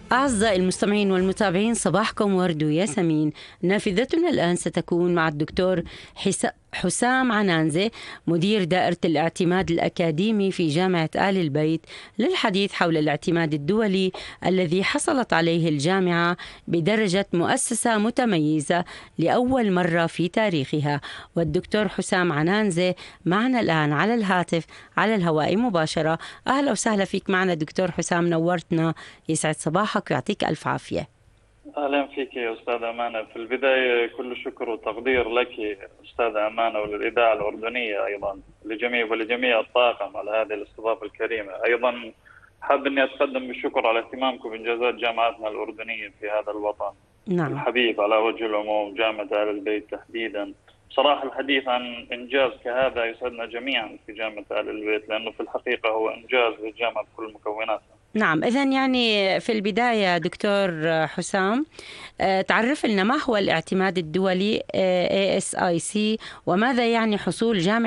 أعزائي المستمعين والمتابعين، صباحكم ورد وياسمين. نافذتنا الآن ستكون مع الدكتور حسام عنانزة، مدير دائرة الاعتماد الأكاديمي في جامعة آل البيت، للحديث حول الاعتماد الدولي الذي حصلت عليه الجامعة بدرجة مؤسسة متميزة لأول مرة في تاريخها. والدكتور حسام عنانزة معنا الآن على الهاتف على الهواء مباشرة. أهلا وسهلا فيك معنا دكتور حسام، نورتنا، يسعد صباحك ويعطيك ألف عافية. أهلا فيك يا أستاذة أمانة. في البداية كل شكر وتقدير لك أستاذة أمانة وللإذاعة الأردنية أيضا ولجميع الطاقم على هذه الاستضافة الكريمة. أيضا حاب أني أتقدم بالشكر على اهتمامكم بإنجازات جامعتنا الأردنية في هذا الوطن الحبيب على وجه العموم، جامعة آل البيت تحديدا. صراحة الحديث عن إنجاز كهذا يسعدنا جميعا في جامعة آل البيت، لأنه في الحقيقة هو إنجاز للجامعة بكل مكوناتها. نعم، إذن يعني في البداية دكتور حسام، تعرف لنا ما هو الاعتماد الدولي ASIC، وماذا يعني حصول جامعة